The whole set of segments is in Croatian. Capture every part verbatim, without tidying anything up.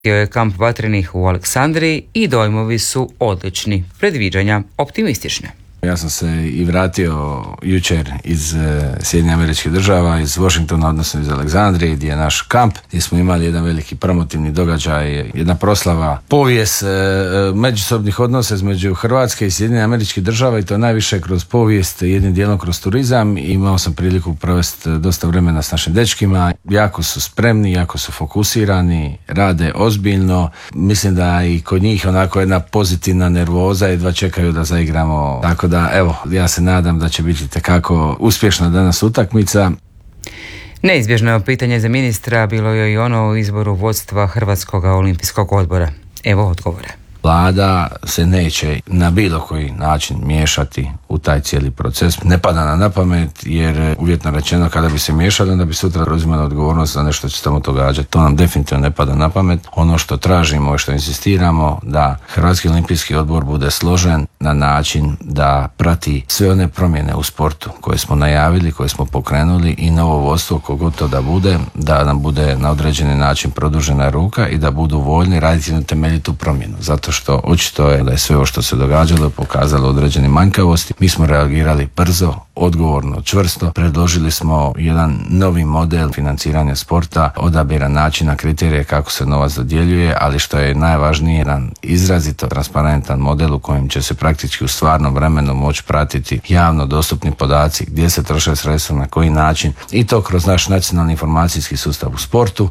je kamp vatrenih u Aleksandriji i dojmovi su odlični, predviđanja optimistične. Ja sam se i vratio jučer iz Sjedinjenih Američkih Država, iz Washingtona, odnosno iz Aleksandrije, gdje je naš kamp, gdje smo imali jedan veliki promotivni događaj, jedna proslava, povijest međusobnih odnosa između Hrvatske i Sjedinjenih Američkih Država, i to najviše kroz povijest, jednim dijelom kroz turizam. Imao sam priliku provesti dosta vremena s našim dečkima. Jako su spremni, jako su fokusirani, rade ozbiljno. Mislim da i kod njih onako jedna pozitivna nervoza, jedva čekaju da zaigramo. Tako da, evo, ja se nadam da će biti tekako uspješna danas utakmica. Neizbježno pitanje za ministra bilo je i ono o izboru vodstva Hrvatskog olimpijskog odbora. Evo odgovore. Vlada se neće na bilo koji način miješati u taj cijeli proces. Ne pada nam na pamet, jer uvjetno rečeno kada bi se miješali, onda bi sutra preuzimali odgovornost za nešto što se tamo događa. To nam definitivno ne pada na pamet. Ono što tražimo i što insistiramo, da Hrvatski olimpijski odbor bude složen na način da prati sve one promjene u sportu koje smo najavili, koje smo pokrenuli, i novo vodstvo, kogod to da bude, da nam bude na određeni način produžena ruka i da budu voljni raditi na temeljitu promjenu. Zato što očito je da je sve ovo što se događalo pokazalo određene manjkavosti. Mi smo reagirali brzo, odgovorno, čvrsto. Predložili smo jedan novi model financiranja sporta, odabira načina, kriterije kako se novac dodjeljuje, ali što je najvažnije, jedan izrazito transparentan model u kojem će se praktički u stvarnom vremenu moći pratiti javno dostupni podaci, gdje se troše sredstva, na koji način, i to kroz naš nacionalni informacijski sustav u sportu.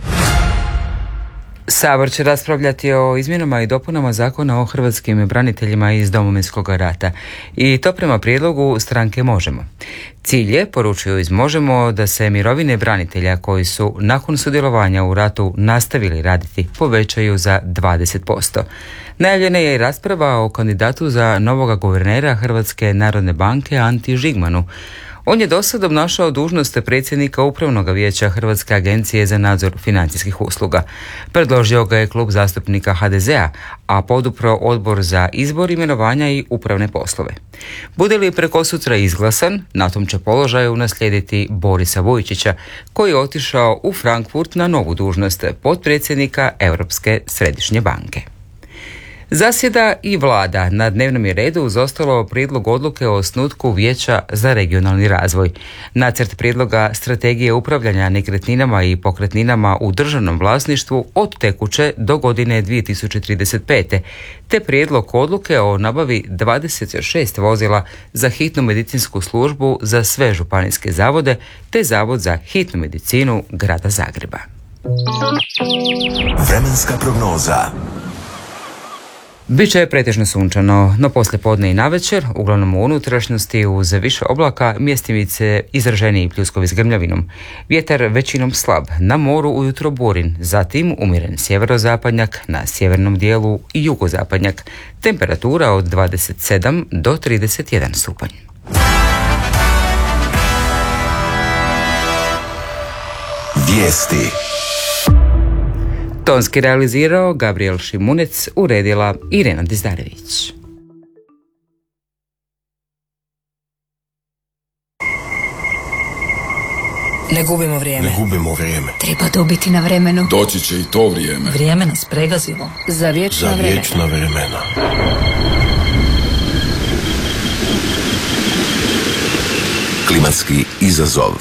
Sabor će raspravljati o izmjenama i dopunama Zakona o hrvatskim braniteljima iz Domovinskog rata, i to prema prijedlogu stranke Možemo. Cilj je, poručuju iz Možemo, da se mirovine branitelja koji su nakon sudjelovanja u ratu nastavili raditi povećaju za dvadeset posto. Najavljena je i rasprava o kandidatu za novoga guvernera Hrvatske narodne banke Anti Žigmanu. On je dosad obnašao dužnost predsjednika Upravnog vijeća Hrvatske agencije za nadzor financijskih usluga. Predložio ga je klub zastupnika ha de zea, a podupro Odbor za izbor, imenovanja i upravne poslove. Bude li prekosutra izglasan, na tom će položaju naslijediti Borisa Vujčića, koji je otišao u Frankfurt na novu dužnost potpredsjednika Europske središnje banke. Zasjeda i vlada. Na dnevnom je redu uz ostalo prijedlog odluke o osnutku Vijeća za regionalni razvoj, nacrt prijedloga strategije upravljanja nekretninama i pokretninama u državnom vlasništvu od tekuće do godine dvije tisuće trideset pete, te prijedlog odluke o nabavi dvadeset šest vozila za hitnu medicinsku službu za sve županijske zavode, te Zavod za hitnu medicinu grada Zagreba. Vremenska prognoza. Biće pretežno sunčano, no poslijepodne i navečer, uglavnom u unutrašnjosti uz više oblaka, mjestimice izraženiji pljuskovi s grmljavinom. Vjetar većinom slab, na moru ujutro burin, zatim umjeren sjeverozapadnjak, na sjevernom dijelu i jugozapadnjak. Temperatura od dvadeset sedam do trideset jedan stupanj. Vijesti. Tonski realizirao Gabriel Šimunec, uredila Irena Dizdarević. Ne gubimo vrijeme. Ne gubimo vrijeme. Treba dobiti na vremenu. Doći će i to vrijeme. Vrijeme nas pregazilo. Za vječna Za vremena. vječna vremena. Klimatski izazov.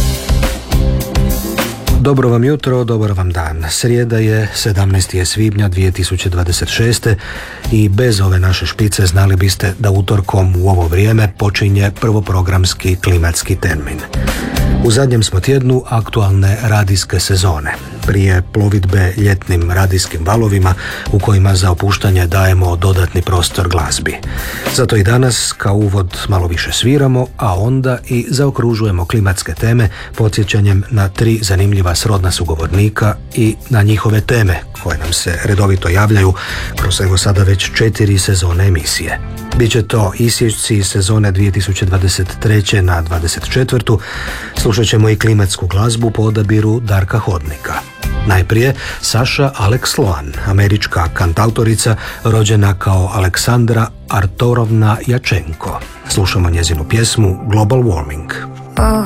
Dobro vam jutro, dobar vam dan. Srijeda je sedamnaestog svibnja dvije tisuće dvadeset šeste i bez ove naše špice znali biste da utorkom u ovo vrijeme počinje prvoprogramski klimatski termin. U zadnjem smo tjednu aktualne radijske sezone. Prije plovidbe ljetnim radijskim valovima u kojima za opuštanje dajemo dodatni prostor glazbi. Zato i danas kao uvod malo više sviramo, a onda i zaokružujemo klimatske teme podsjećanjem na tri zanimljiva srodna sugovornika i na njihove teme koje nam se redovito javljaju kroz evo sada već četiri sezone emisije. Biće to isječci iz sezone dvije tisuće dvadeset treće na dvadeset četvrtu. Slušat ćemo i klimatsku glazbu po odabiru Darka Hodnika. Najprije Saša Alex Sloan, američka kantautorica rođena kao Aleksandra Artorovna Jačenko. Slušamo njezinu pjesmu Global Warming. Oh,